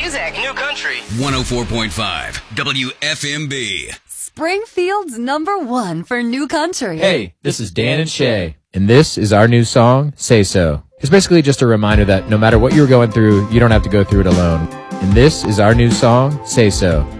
music. New country. 104.5 WFMB. Springfield's #1 for new country. Hey, this is Dan and Shay, and this is our new song, Say So. It's basically just a reminder that no matter what you're going through, you don't have to go through it alone. And this is our new song, Say So.